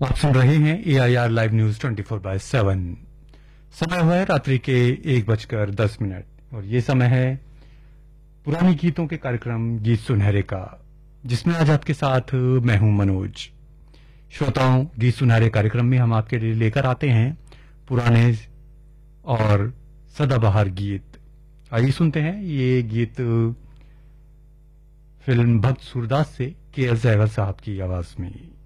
आप सुन रहे हैं AIR लाइव न्यूज 24/7। समय हुआ है रात्रि के 1:10 और ये समय है पुरानी गीतों के कार्यक्रम गीत सुनहरे का, जिसमें आज आपके साथ मैं हूं मनोज। श्रोताओं, गीत सुनहरे कार्यक्रम में हम आपके लिए लेकर आते हैं पुराने और सदाबहार गीत। आइए सुनते हैं ये गीत फिल्म भक्त सूरदास से KL सहगल साहब की आवाज में।